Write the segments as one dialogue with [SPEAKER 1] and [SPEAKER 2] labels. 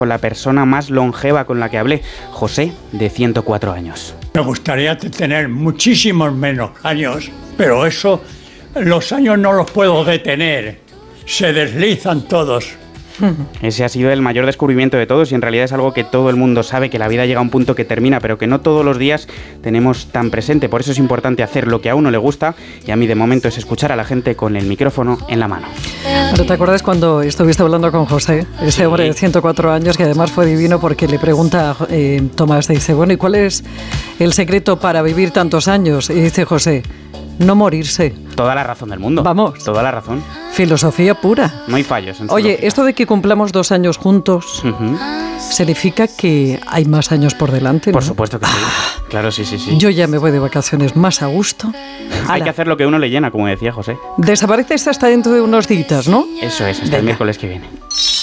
[SPEAKER 1] con la persona más longeva con la que hablé, José, de 104 años.
[SPEAKER 2] Me gustaría tener muchísimos menos años, pero eso, los años no los puedo detener, se deslizan todos.
[SPEAKER 1] Ese ha sido el mayor descubrimiento de todos y en realidad es algo que todo el mundo sabe, que la vida llega a un punto que termina, pero que no todos los días tenemos tan presente. Por eso es importante hacer lo que a uno le gusta y a mí de momento es escuchar a la gente con el micrófono en la mano.
[SPEAKER 3] ¿Pero te acuerdas cuando estuviste hablando con José, ese hombre de 104 años que además fue divino porque le pregunta Tomás, dice, bueno, ¿y cuál es el secreto para vivir tantos años? Y dice José, no morirse.
[SPEAKER 1] Toda la razón del mundo.
[SPEAKER 3] Vamos.
[SPEAKER 1] Toda la razón.
[SPEAKER 3] Filosofía pura.
[SPEAKER 1] No hay fallos en
[SPEAKER 3] Oye,
[SPEAKER 1] filosofía.
[SPEAKER 3] esto de que cumplamos 2 años juntos, significa que hay más años por delante, ¿no?
[SPEAKER 1] Por supuesto que sí. Claro, sí.
[SPEAKER 3] Yo ya me voy de vacaciones más a gusto.
[SPEAKER 1] Hay que hacer lo que uno le llena, como decía José.
[SPEAKER 3] Desapareces hasta dentro de unos días, ¿no?
[SPEAKER 1] Eso es, hasta el miércoles que viene.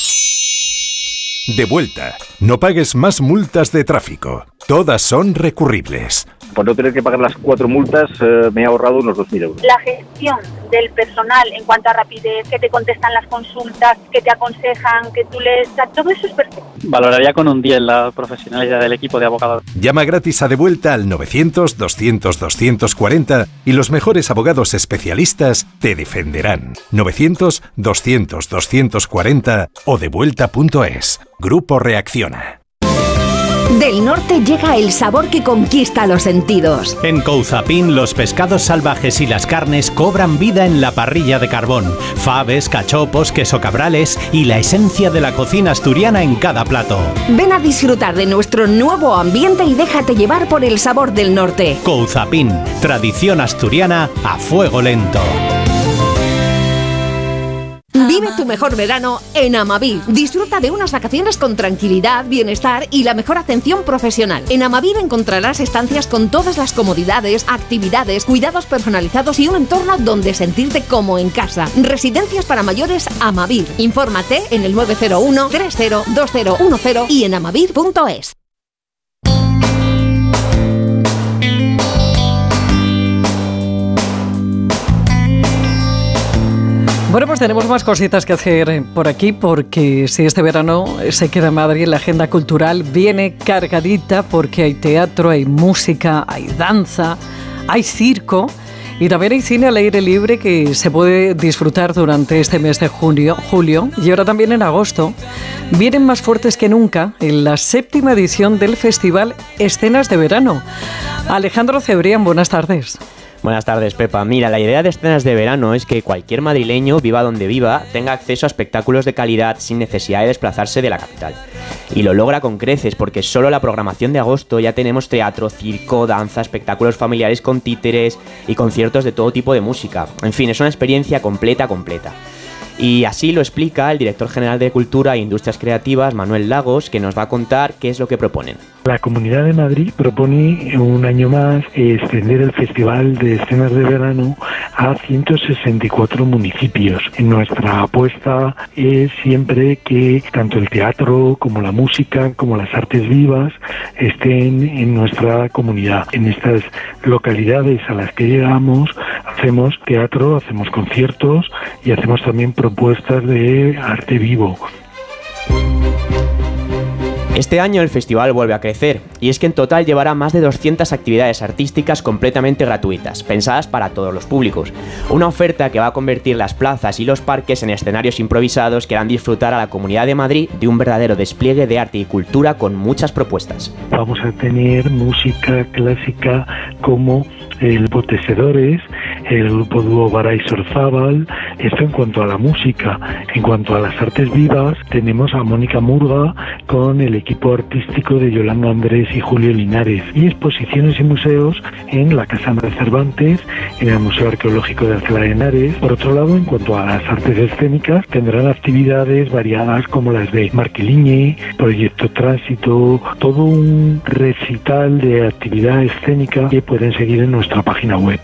[SPEAKER 4] De vuelta. No pagues más multas de tráfico. Todas son recurribles.
[SPEAKER 5] Por no tener que pagar las 4 multas, me he ahorrado unos 2.000 euros.
[SPEAKER 6] La gestión del personal en cuanto a rapidez, que te contestan las consultas, que te aconsejan, que tú les... Todo eso es perfecto.
[SPEAKER 7] Valoraría con un 10 la profesionalidad del equipo de abogados.
[SPEAKER 4] Llama gratis a De Vuelta al 900-200-240 y los mejores abogados especialistas te defenderán. 900-200-240 o devuelta.es. Grupo Reacciona.
[SPEAKER 8] Del norte llega el sabor que conquista los sentidos.
[SPEAKER 9] En Couzapin, los pescados salvajes y las carnes cobran vida en la parrilla de carbón. Faves, cachopos, queso cabrales y la esencia de la cocina asturiana en cada plato.
[SPEAKER 8] Ven a disfrutar de nuestro nuevo ambiente y déjate llevar por el sabor del norte.
[SPEAKER 9] Couzapin, tradición asturiana a fuego lento.
[SPEAKER 8] Vive tu mejor verano en Amavir. Disfruta de unas vacaciones con tranquilidad, bienestar y la mejor atención profesional. En Amavir encontrarás estancias con todas las comodidades, actividades, cuidados personalizados y un entorno donde sentirte como en casa. Residencias para mayores Amavir. Infórmate en el 901 30 2010 y en amavir.es.
[SPEAKER 3] Bueno, pues tenemos más cositas que hacer por aquí porque si este verano se queda en Madrid, la agenda cultural viene cargadita porque hay teatro, hay música, hay danza, hay circo y también hay cine al aire libre que se puede disfrutar durante este mes de julio y ahora también en agosto. Vienen más fuertes que nunca en la 7ª edición del Festival Escenas de Verano. Alejandro Cebrián, buenas tardes.
[SPEAKER 10] Buenas tardes, Pepa. Mira, la idea de Escenas de Verano es que cualquier madrileño, viva donde viva, tenga acceso a espectáculos de calidad sin necesidad de desplazarse de la capital. Y lo logra con creces porque solo la programación de agosto ya tenemos teatro, circo, danza, espectáculos familiares con títeres y conciertos de todo tipo de música. En fin, es una experiencia completa. Y así lo explica el director general de Cultura e Industrias Creativas, Manuel Lagos, que nos va a contar qué es lo que proponen.
[SPEAKER 11] La Comunidad de Madrid propone un año más extender el Festival de Escenas de Verano a 164 municipios. Nuestra apuesta es siempre que tanto el teatro como la música como las artes vivas estén en nuestra comunidad. En estas localidades a las que llegamos hacemos teatro, hacemos conciertos y hacemos también propuestas de arte vivo.
[SPEAKER 10] Este año el festival vuelve a crecer, y es que en total llevará más de 200 actividades artísticas completamente gratuitas, pensadas para todos los públicos. Una oferta que va a convertir las plazas y los parques en escenarios improvisados que harán disfrutar a la Comunidad de Madrid de un verdadero despliegue de arte y cultura con muchas propuestas.
[SPEAKER 11] Vamos a tener música clásica como el grupo Tesedores, el grupo dúo Baray Sorzábal. Esto en cuanto a la música. En cuanto a las artes vivas, tenemos a Mónica Murga con el equipo artístico de Yolanda Andrés y Julio Linares, y exposiciones y museos en la Casa de Cervantes, en el Museo Arqueológico de Alcalá de Henares. Por otro lado, en cuanto a las artes escénicas, tendrán actividades variadas como las de Marqueliñe, Proyecto Tránsito, todo un recital de actividad escénica que pueden seguir en nuestra página web.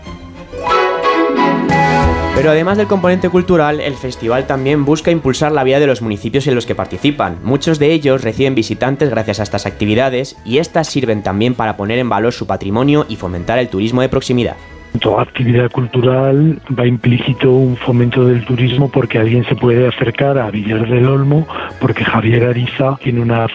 [SPEAKER 10] Pero además del componente cultural, el festival también busca impulsar la vida de los municipios en los que participan. Muchos de ellos reciben visitantes gracias a estas actividades y estas sirven también para poner en valor su patrimonio y fomentar el turismo de proximidad.
[SPEAKER 11] Toda actividad cultural va implícito un fomento del turismo porque alguien se puede acercar a Villar del Olmo porque Javier Ariza tiene una